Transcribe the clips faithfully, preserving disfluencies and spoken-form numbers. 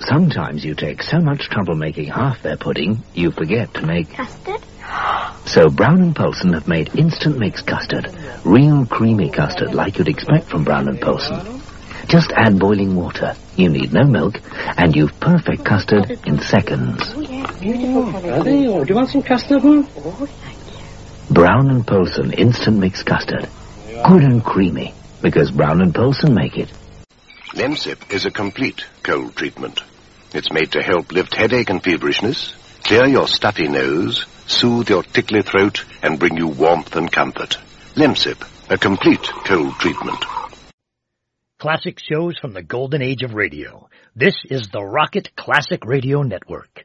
Sometimes you take so much trouble making half their pudding, you forget to make... Custard? So Brown and Polson have made instant mix custard. Real creamy custard, like you'd expect from Brown and Polson. Just add boiling water. You need no milk, and you've perfect custard in seconds. Oh, yeah, beautiful. Are they? Oh, do you want some custard, huh? Oh, thank you. Brown and Polson instant mix custard. Good and creamy, because Brown and Polson make it. Lemsip is a complete cold treatment. It's made to help lift headache and feverishness, clear your stuffy nose, soothe your tickly throat, and bring you warmth and comfort. Lemsip, a complete cold treatment. Classic shows from the golden age of radio. This is the Rocket Classic Radio Network.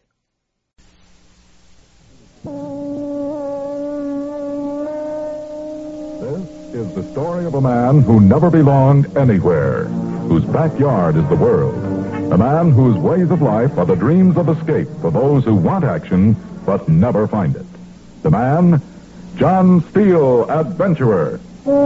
This is the story of a man who never belonged anywhere, whose backyard is the world. A man whose ways of life are the dreams of escape for those who want action but never find it. The man, John Steele, adventurer.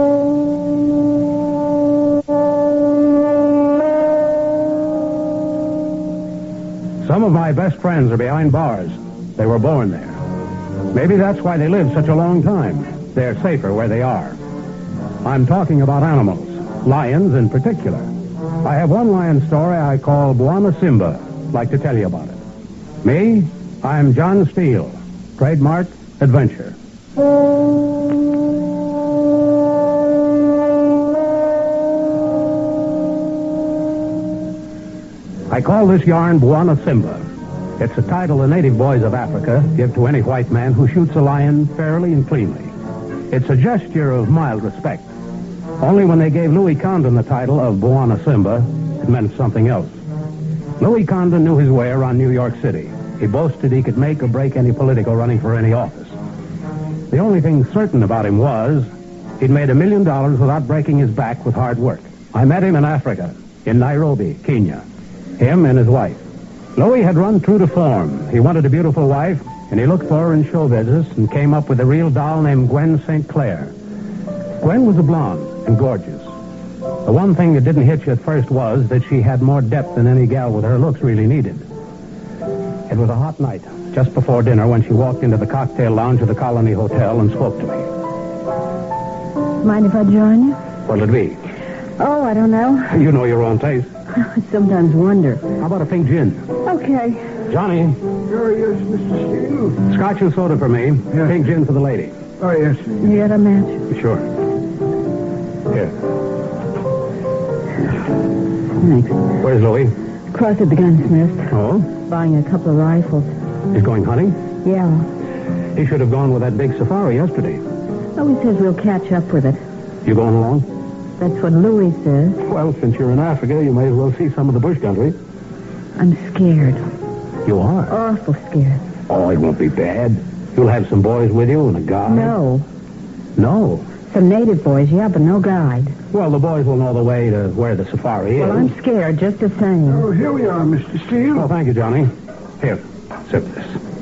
Some of my best friends are behind bars. They were born there. Maybe that's why they live such a long time. They're safer where they are. I'm talking about animals, lions in particular. I have one lion story I call Bwana Simba. I'd like to tell you about it. Me, I'm John Steele, trademark adventure. I call this yarn Bwana Simba. It's a title the native boys of Africa give to any white man who shoots a lion fairly and cleanly. It's a gesture of mild respect. Only when they gave Louis Condon the title of Bwana Simba, it meant something else. Louis Condon knew his way around New York City. He boasted he could make or break any political running for any office. The only thing certain about him was he'd made a million dollars without breaking his back with hard work. I met him in Africa, in Nairobi, Kenya. Him and his wife. Louis had run true to form. He wanted a beautiful wife, and he looked for her in show business and came up with a real doll named Gwen Saint Clair. Gwen was a blonde and gorgeous. The one thing that didn't hit you at first was that she had more depth than any gal with her looks really needed. It was a hot night, just before dinner, when she walked into the cocktail lounge of the Colony Hotel and spoke to me. Mind if I join you? What'll it be? Oh, I don't know. You know your own taste. I sometimes wonder. How about a pink gin? Okay. Johnny. Oh, yes, Mister Steele. Scotch and soda for me. Yes. Pink gin for the lady. Oh, yes. You got a match? Sure. Here. Thanks. Where's Louis? Across at the gunsmith. Oh? Buying a couple of rifles. He's going hunting? Yeah. He should have gone with that big safari yesterday. Oh, he says we'll catch up with it. You going along? That's what Louis says. Well, since you're in Africa, you may as well see some of the bush country. I'm scared. You are? Awful scared. Oh, it won't be bad. You'll have some boys with you and a guide. No. No? Some native boys, yeah, but no guide. Well, the boys will know the way to where the safari Well, is. I'm scared just the same. Oh, here we are, Mister Steele. Oh, thank you, Johnny. Here, sip this.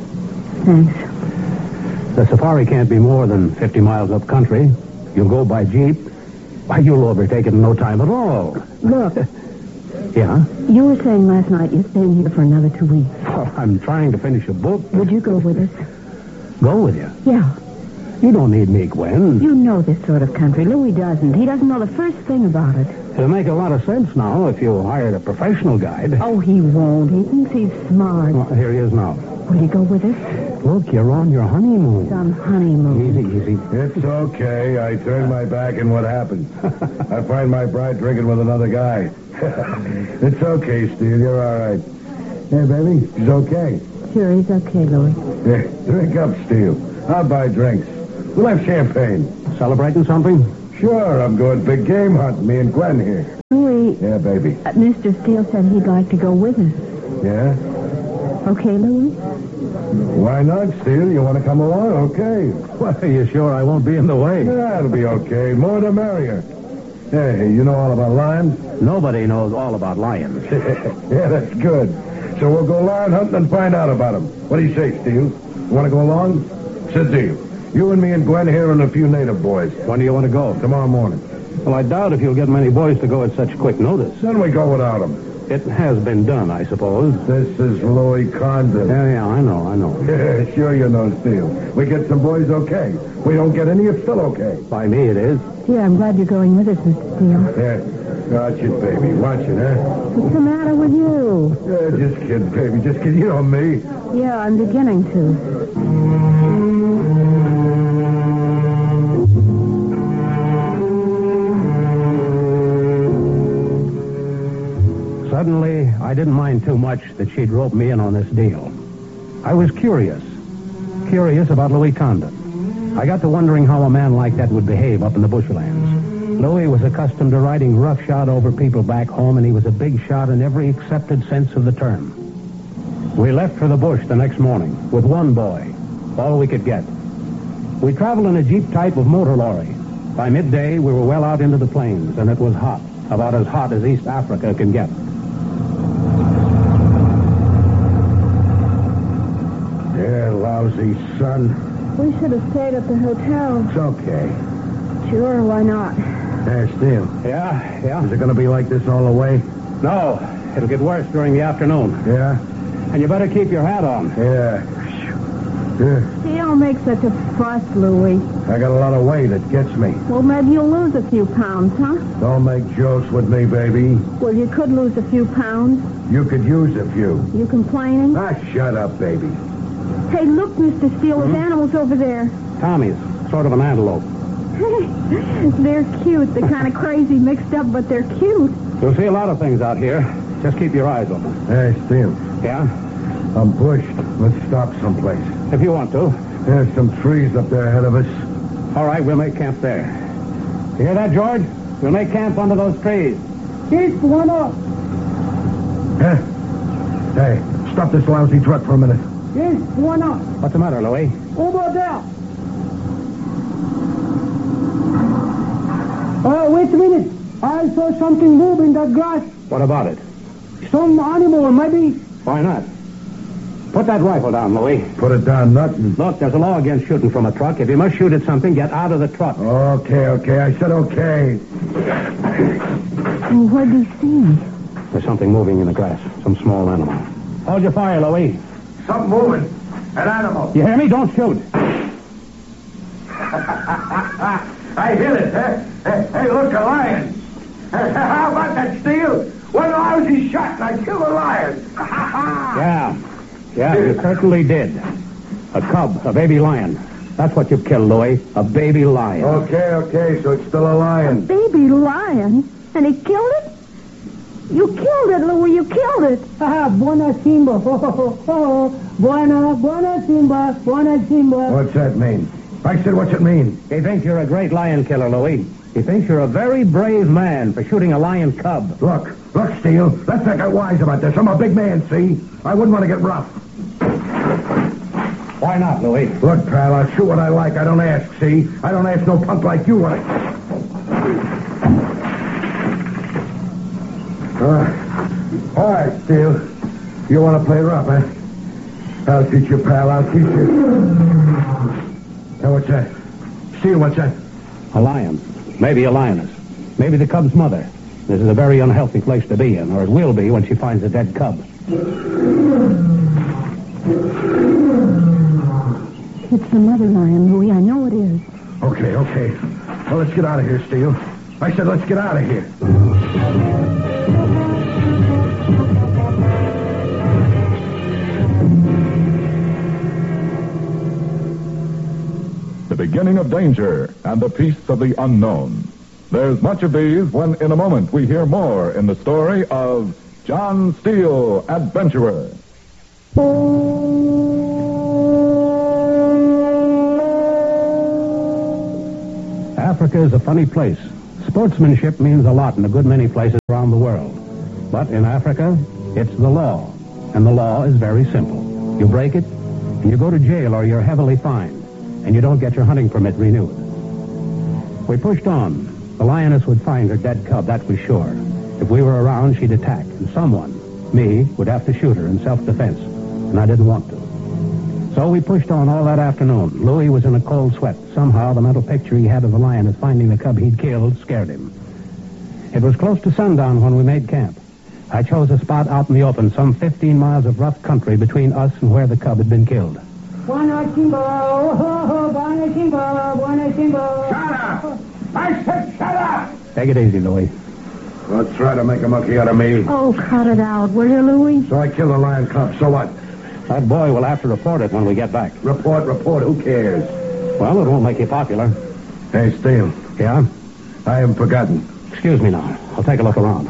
Thanks. The safari can't be more than fifty miles up country. You'll go by jeep. Why, you'll overtake it in no time at all. Look. Yeah? You were saying last night you're staying here for another two weeks. Well, I'm trying to finish a book. Would you go with us? Go with you? Yeah. You don't need me, Gwen. You know this sort of country. Louis doesn't. He doesn't know the first thing about it. It'll make a lot of sense now if you hired a professional guide. Oh, he won't. He thinks he's smart. Well, here he is now. Will you go with us? Look, you're on your honeymoon. Some honeymoon. Easy, easy. It's okay. I turned my back, and what happened? I find my bride drinking with another guy. It's okay, Steele. You're all right. Hey, baby, he's okay. Sure, he's okay, Louis. Yeah, drink up, Steele. I'll buy drinks. We'll have champagne. Celebrating something? Sure, I'm going big game hunting. Me and Gwen here. Louis. Yeah, baby. Uh, Mister Steele said he'd like to go with us. Yeah? Okay, Louis? Why not, Steele? You want to come along? Okay. Well, are you sure I won't be in the way? Yeah, it'll be okay. More the merrier. Hey, you know all about lions? Nobody knows all about lions. Yeah, that's good. So we'll go lion hunting and find out about them. What do you say, Steele? You want to go along? It's a deal. You and me and Gwen here and a few native boys. When do you want to go? Tomorrow morning. Well, I doubt if you'll get many boys to go at such quick notice. Then we go without them. It has been done, I suppose. This is Louis Condon. Yeah, yeah, I know, I know. Yeah, sure you know, Steele. We get some boys okay. We don't get any, it's still okay. By me, it is. Gee, I'm glad you're going with us, Mister Steele. Yeah. Watch it, baby. Watch it, huh? What's the matter with you? Yeah, just kidding, baby. Just kidding. You know me. Yeah, I'm beginning to. Suddenly, I didn't mind too much that she'd rope me in on this deal. I was curious. Curious about Louis Condon. I got to wondering how a man like that would behave up in the bushlands. Louis was accustomed to riding roughshod over people back home, and he was a big shot in every accepted sense of the term. We left for the bush the next morning with one boy, all we could get. We traveled in a Jeep type of motor lorry. By midday, we were well out into the plains, and it was hot, about as hot as East Africa can get. Yeah, lousy sun. We should have stayed at the hotel. It's okay. Sure, why not? Hey, Steele. Yeah, yeah. Is it going to be like this all the way? No, it'll get worse during the afternoon. Yeah? And you better keep your hat on. Yeah. Yeah. You don't make such a fuss, Louis. I got a lot of weight. It gets me. Well, maybe you'll lose a few pounds, huh? Don't make jokes with me, baby. Well, you could lose a few pounds. You could use a few. You complaining? Ah, shut up, baby. Hey, look, Mister Steele, there's animals over there. Tommy's, sort of an antelope. They're cute. They're kind of crazy mixed up, but they're cute. You'll see a lot of things out here. Just keep your eyes open. Hey, Steele. Yeah? I'm pushed. Let's stop someplace. If you want to. There's some trees up there ahead of us. All right, we'll make camp there. You hear that, George? We'll make camp under those trees. Yes, why not? Huh? Hey, stop this lousy truck for a minute. Yes, why not? What's the matter, Louis? Over there. Uh, wait a minute. I saw something move in the grass. What about it? Some animal, maybe. Why not? Put that rifle down, Louis. Put it down, nothing. Look, there's a law against shooting from a truck. If you must shoot at something, get out of the truck. Okay, okay. I said okay. Well, what'd you see? There's something moving in the grass. Some small animal. Hold your fire, Louis. Something moving. An animal. You hear me? Don't shoot. I hit it, huh? Hey, hey, look, a lion. How about that, Steele? One lousy shot and I killed a lion. Yeah. Yeah, you certainly did. A cub, a baby lion. That's what you killed, Louis. A baby lion. Okay, okay, so it's still a lion. Baby lion? And he killed it? You killed it, Louis. You killed it. Ah, buena Simba. Oh, oh, oh. Buena, buena Simba. Buena Simba. What's that mean? I said, what's it mean? He thinks you're a great lion killer, Louis. He thinks you're a very brave man for shooting a lion cub. Look, look, Steele. Let's not get wise about this. I'm a big man, see? I wouldn't want to get rough. Why not, Louis? Look, pal, I'll shoot what I like. I don't ask, see? I don't ask no punk like you. What I... Uh, all right, Steele. You want to play rough, huh? I'll teach you, pal. I'll teach you. Now, what's that? Steele, what's that? A lion. Maybe a lioness. Maybe the cub's mother. This is a very unhealthy place to be in, or it will be when she finds a dead cub. It's the mother lion, Louis. I know it is. Okay, okay. Well, let's get out of here, Steele. I said let's get out of here. The beginning of danger and the peace of the unknown. There's much of these when in a moment we hear more in the story of John Steele, Adventurer. Africa is a funny place. Sportsmanship means a lot in a good many places around the world. But in Africa, it's the law. And the law is very simple. You break it, and you go to jail or you're heavily fined. And you don't get your hunting permit renewed. We pushed on. The lioness would find her dead cub, that was sure. If we were around, she'd attack. And someone, me, would have to shoot her in self-defense. And I didn't want to. So we pushed on all that afternoon. Louis was in a cold sweat. Somehow the mental picture he had of the lioness finding the cub he'd killed scared him. It was close to sundown when we made camp. I chose a spot out in the open, some fifteen miles of rough country between us and where the cub had been killed. Buona Simba, oh, buona Simba, buona Simba. Shut up! I said shut up! Take it easy, Louis. Don't try to make a monkey out of me. Oh, cut it out, will you, Louis? So I killed a lion cub, so what? That boy will have to report it when we get back. Report, report, who cares? Well, it won't make you popular. Hey, Steele. Yeah? I haven't forgotten. Excuse me now. I'll take a look around.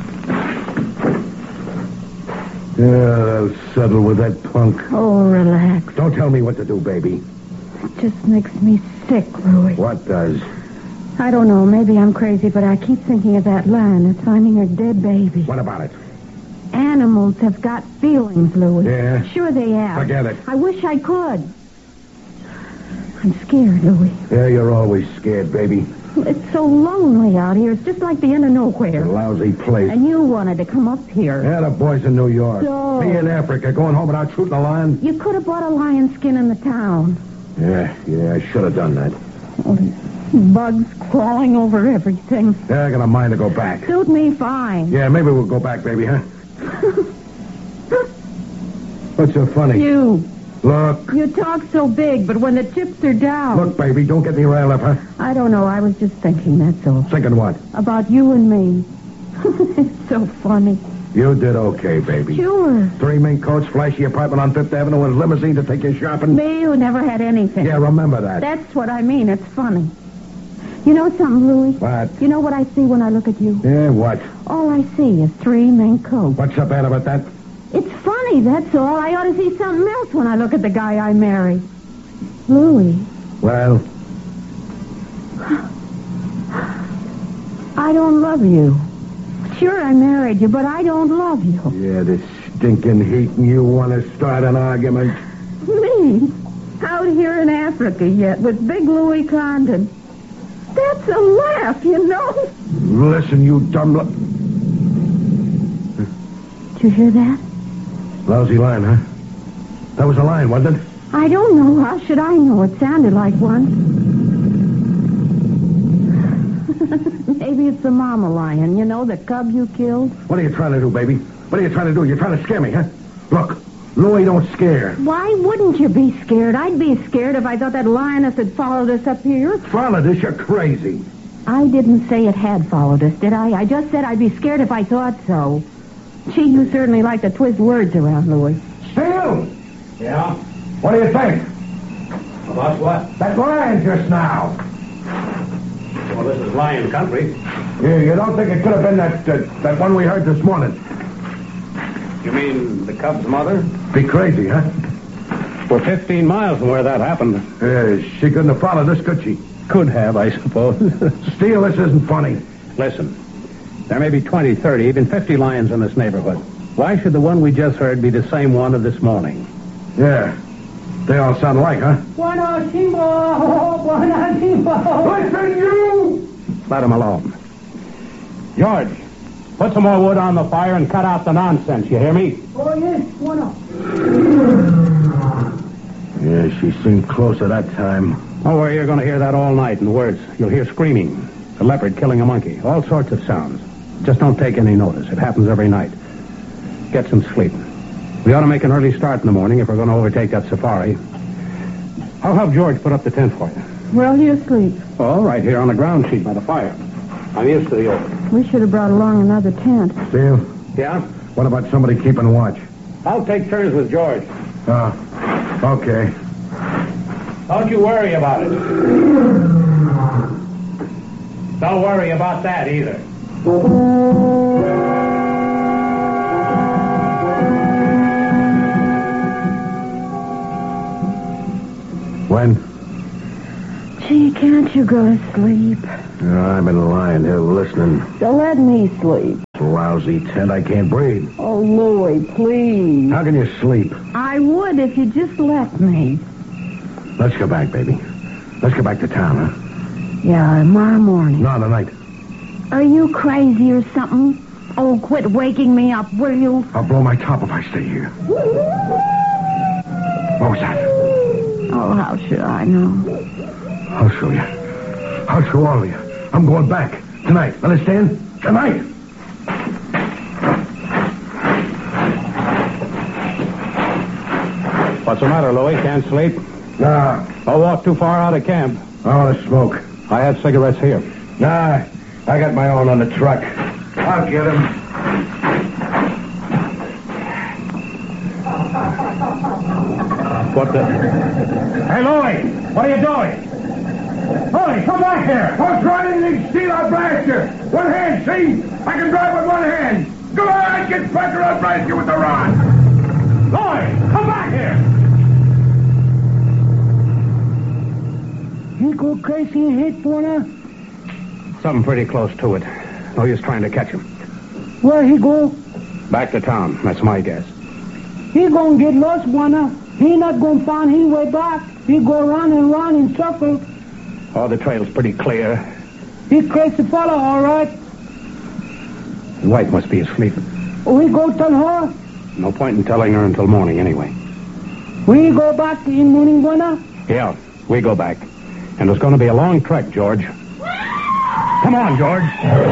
Yeah, I'll settle with that punk. Oh, relax. Don't tell me what to do, baby. It just makes me sick, Louis. What does? I don't know. Maybe I'm crazy, but I keep thinking of that lion that's finding her dead baby. What about it? Animals have got feelings, Louis. Yeah? Sure they have. Forget it. I wish I could. I'm scared, Louis. Yeah, you're always scared, baby. It's so lonely out here. It's just like the end of nowhere. A lousy place. And you wanted to come up here. Yeah, the boys in New York. No. Me in Africa, going home without shooting a lion. You could have bought a lion skin in the town. Yeah, yeah, I should have done that. Oh, bugs crawling over everything. Yeah, I got a mind to go back. Suit me fine. Yeah, maybe we'll go back, baby, huh? What's so funny? You. Look. You talk so big, but when the chips are down... Look, baby, don't get me riled up, huh? I don't know. I was just thinking, that's all. Thinking what? About you and me. It's so funny. You did okay, baby. Sure. Three mink coats, flashy apartment on Fifth Avenue, and limousine to take you shopping. Me who never had anything. Yeah, remember that. That's what I mean. It's funny. You know something, Louis? What? You know what I see when I look at you? Yeah, what? All I see is three mink coats. What's so bad about that? It's funny, that's all. I ought to see something else when I look at the guy I marry. Louis. Well? I don't love you. Sure, I married you, but I don't love you. Yeah, this stinking heat, and you want to start an argument? Me? Out here in Africa yet with big Louis Condon. That's a laugh, you know. Listen, you dumb... Lo- Did you hear that? Lousy line, huh? That was a line, wasn't it? I don't know. How should I know? It sounded like one. Maybe it's the mama lion, you know, the cub you killed. What are you trying to do, baby? What are you trying to do? You're trying to scare me, huh? Look, Louis don't scare. Why wouldn't you be scared? I'd be scared if I thought that lioness had followed us up here. Followed us? You're crazy. I didn't say it had followed us, did I? I just said I'd be scared if I thought so. Gee, you certainly like to twist words around, Louis. Steele! Yeah? What do you think? About what? That lion just now. Well, this is lion country. You, you don't think it could have been that, uh, that one we heard this morning? You mean the cub's mother? Be crazy, huh? We're fifteen miles from where that happened. Uh, she couldn't have followed us, could she? Could have, I suppose. Steele, this isn't funny. Listen, there may be twenty, thirty, even fifty lions in this neighborhood. Why should the one we just heard be the same one of this morning? Yeah. They all sound alike, huh? Buona Simba, buona Simba. Listen, you! Let him alone. George, put some more wood on the fire and cut out the nonsense, you hear me? Oh, yes, buona. Yeah, she seemed closer that time. Don't worry, you're going to hear that all night in words. You'll hear screaming, a leopard killing a monkey, all sorts of sounds. Just don't take any notice. It happens every night. Get some sleep. We ought to make an early start in the morning if we're going to overtake that safari. I'll have George put up the tent for you. Where'll you sleep? Oh, right here on the ground sheet by the fire. I'm used to the open. We should have brought along another tent. Steele? Yeah? What about somebody keeping watch? I'll take turns with George. Uh, okay. Don't you worry about it. Don't worry about that either. When? Gee, can't you go to sleep? Uh, I've been lying here listening. So let me sleep. Lousy tent, I can't breathe. Oh, Louis, please. How can you sleep? I would if you just let me. Let's go back, baby. Let's go back to town, huh? Yeah, tomorrow morning. No, tonight. Are you crazy or something? Oh, quit waking me up, will you? I'll blow my top if I stay here. What was that? Oh, how should I know? I'll show you. I'll show all of you. I'm going back. Tonight. Understand? Tonight. What's the matter, Louie? Can't sleep? Nah, I walked too far out of camp. I want to smoke. I have cigarettes here. Nah, I got my own on the truck. I'll get him. What the... Hey, Louie, what are you doing? Louie, come back here. Don't try anything, steal, I'll blast you. One hand, see? I can drive with one hand. Go on, get back or I'll blast you with the rod. Louie, come back here. He go crazy and hit Warner. Something pretty close to it. No use trying to catch him. Where he go? Back to town. That's my guess. He gonna get lost, Warner. He not gonna find his way back. He go round and round in circles. Oh, the trail's pretty clear. He crazy fella, all right. The wife must be asleep. We go tell her. No point in telling her until morning, anyway. We go back in morning, Warner. Yeah, we go back. And it's going to be a long trek, George. Come on, George.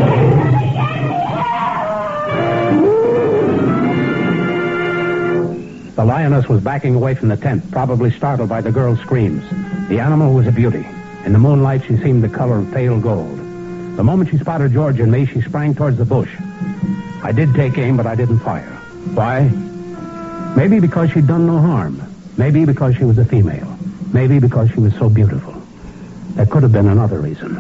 The lioness was backing away from the tent, probably startled by the girl's screams. The animal was a beauty. In the moonlight, she seemed the color of pale gold. The moment she spotted George and me, she sprang towards the bush. I did take aim, but I didn't fire. Why? Maybe because she'd done no harm. Maybe because she was a female. Maybe because she was so beautiful. There could have been another reason.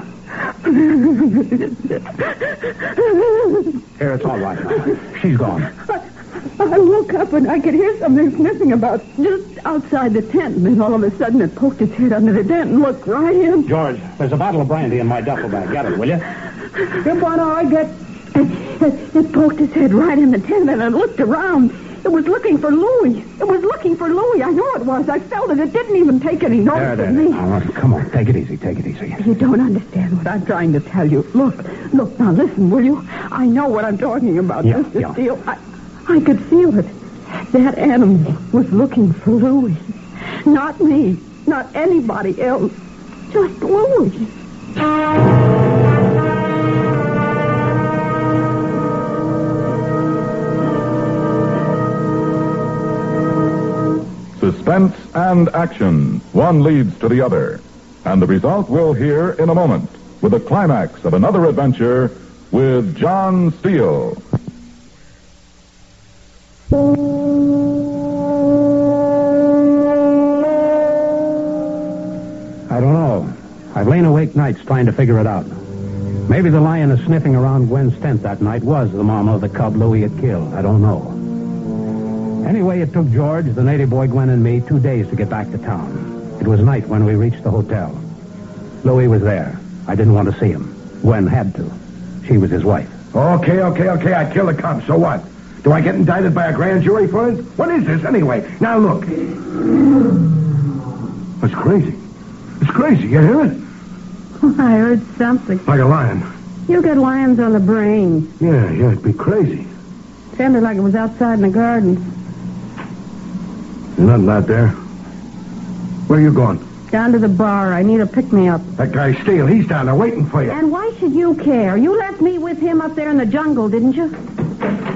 Here, it's all right now. She's gone. I woke up and I could hear something sniffing about just outside the tent. And then all of a sudden it poked its head under the tent and looked right in. George, there's a bottle of brandy in my duffel bag. Get it, will you? Come on, I get... It, it, it poked its head right in the tent and it looked around. It was looking for Louie. It was looking for Louie. I know it was. I felt it. It didn't even take any notice There, there, of me. there. Now, come on. Take it easy. Take it easy. You don't understand what I'm trying to tell you. Look, look, now listen, will you? I know what I'm talking about, Yeah, Mister yeah. Steele. I, I could feel it. That animal was looking for Louie. Not me. Not anybody else. Just Louie. Suspense and action. One leads to the other. And the result we'll hear in a moment with the climax of another adventure with John Steele. I don't know. I've lain awake nights trying to figure it out. Maybe the lioness sniffing around Gwen's tent that night was the mama of the cub Louie had killed. I don't know. Anyway, it took George, the native boy, Gwen, and me two days to get back to town. It was night when we reached the hotel. Louie was there. I didn't want to see him. Gwen had to. She was his wife. Okay, okay, okay. I killed a cop. So what? Do I get indicted by a grand jury for it? What is this, anyway? Now, look. That's crazy. It's crazy. You hear it? I heard something. Like a lion. You got lions on the brain. Yeah, yeah, it'd be crazy. Sounded like it was outside in the garden. There's nothing out there. Where are you going? Down to the bar. I need a pick-me-up. That guy Steele, he's down there waiting for you. And why should you care? You left me with him up there in the jungle, didn't you?